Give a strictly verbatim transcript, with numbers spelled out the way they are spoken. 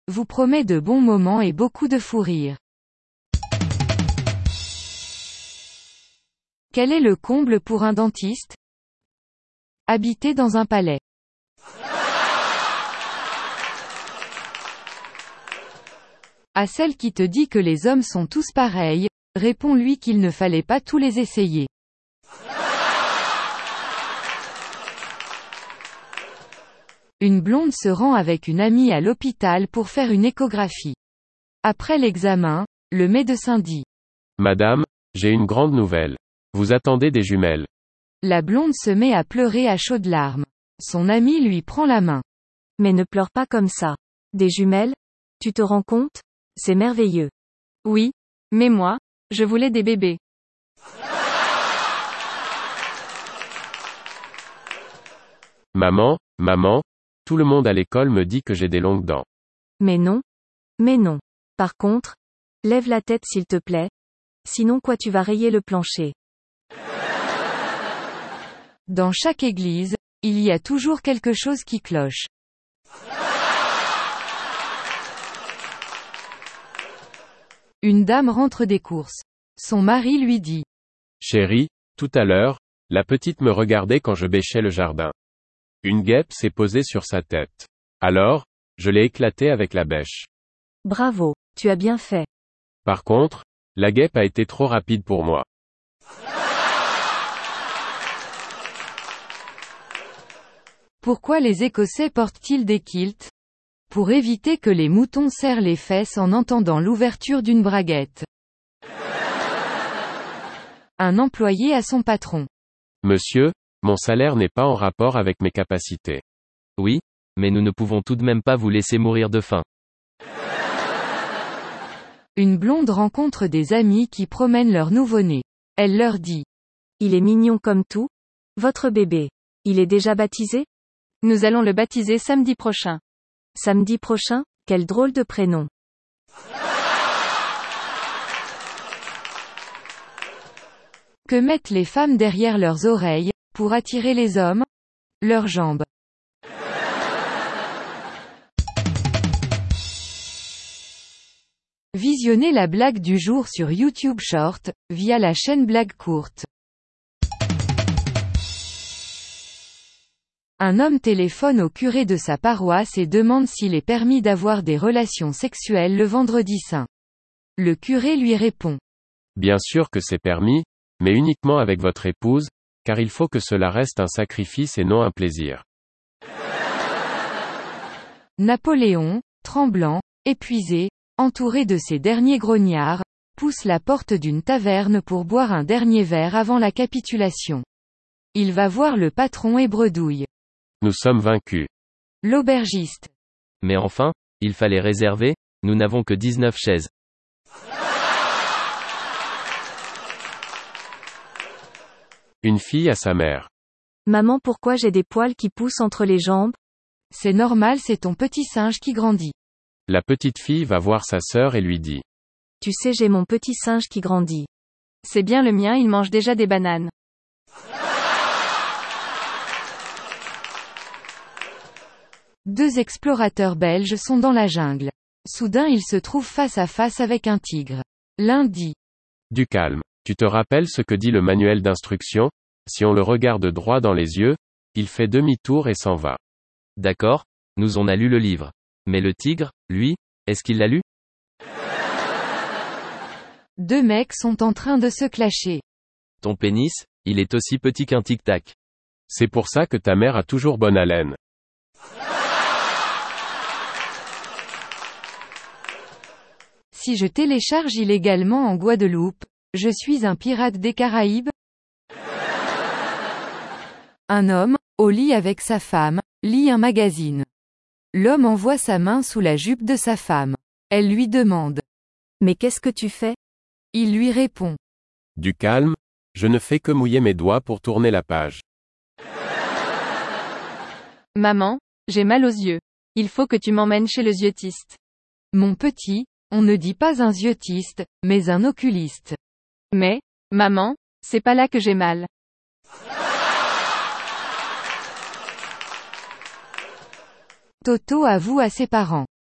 vous promet de bons moments et beaucoup de fou rire. Quel est le comble pour un dentiste? Habiter dans un palais. À celle qui te dit que les hommes sont tous pareils, réponds-lui qu'il ne fallait pas tous les essayer. Une blonde se rend avec une amie à l'hôpital pour faire une échographie. Après l'examen, le médecin dit: Madame, j'ai une grande nouvelle. Vous attendez des jumelles. La blonde se met à pleurer à chaudes larmes. Son amie lui prend la main. Mais ne pleure pas comme ça. Des jumelles? Tu te rends compte? C'est merveilleux. Oui, mais moi, je voulais des bébés. Maman, maman, tout le monde à l'école me dit que j'ai des longues dents. Mais non. Mais non. Par contre, lève la tête s'il te plaît. Sinon quoi tu vas rayer le plancher. Dans chaque église, il y a toujours quelque chose qui cloche. Une dame rentre des courses. Son mari lui dit: Chérie, tout à l'heure, la petite me regardait quand je bêchais le jardin. Une guêpe s'est posée sur sa tête. Alors, je l'ai éclatée avec la bêche. Bravo, tu as bien fait. Par contre, la guêpe a été trop rapide pour moi. Pourquoi les Écossais portent-ils des kilts? Pour éviter que les moutons serrent les fesses en entendant l'ouverture d'une braguette. Un employé à son patron. Monsieur, mon salaire n'est pas en rapport avec mes capacités. Oui, mais nous ne pouvons tout de même pas vous laisser mourir de faim. Une blonde rencontre des amis qui promènent leur nouveau-né. Elle leur dit: Il est mignon comme tout. Votre bébé. Il est déjà baptisé? Nous allons le baptiser samedi prochain. Samedi prochain? Quel drôle de prénom. Que mettent les femmes derrière leurs oreilles, pour attirer les hommes? Leurs jambes. Visionnez la blague du jour sur YouTube Short, via la chaîne Blague Courte. Un homme téléphone au curé de sa paroisse et demande s'il est permis d'avoir des relations sexuelles le vendredi saint. Le curé lui répond: Bien sûr que c'est permis, mais uniquement avec votre épouse, car il faut que cela reste un sacrifice et non un plaisir. Napoléon, tremblant, épuisé, entouré de ses derniers grognards, pousse la porte d'une taverne pour boire un dernier verre avant la capitulation. Il va voir le patron et bredouille: Nous sommes vaincus. L'aubergiste: Mais enfin, il fallait réserver, nous n'avons que dix-neuf chaises. Une fille à sa mère. Maman, pourquoi j'ai des poils qui poussent entre les jambes? C'est normal, c'est ton petit singe qui grandit. La petite fille va voir sa sœur et lui dit: Tu sais, j'ai mon petit singe qui grandit. C'est bien le mien, il mange déjà des bananes. Deux explorateurs belges sont dans la jungle. Soudain ils se trouvent face à face avec un tigre. L'un dit: Du calme. Tu te rappelles ce que dit le manuel d'instruction? Si on le regarde droit dans les yeux, il fait demi-tour et s'en va. D'accord, nous on a lu le livre. Mais le tigre, lui, est-ce qu'il l'a lu? Deux mecs sont en train de se clasher. Ton pénis, il est aussi petit qu'un tic-tac. C'est pour ça que ta mère a toujours bonne haleine. Si je télécharge illégalement en Guadeloupe, je suis un pirate des Caraïbes? Un homme, au lit avec sa femme, lit un magazine. L'homme envoie sa main sous la jupe de sa femme. Elle lui demande: Mais qu'est-ce que tu fais? Il lui répond: Du calme, je ne fais que mouiller mes doigts pour tourner la page. Maman, j'ai mal aux yeux. Il faut que tu m'emmènes chez le yeux-tiste. Mon petit, on ne dit pas un yeux-tiste, mais un oculiste. Mais, maman, c'est pas là que j'ai mal. Toto avoue à ses parents: